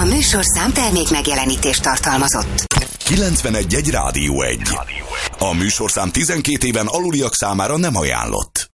A műsorszám termék megjelenítést tartalmazott. 91.1 Rádió 1. A műsorszám 12 éven aluliak számára nem ajánlott.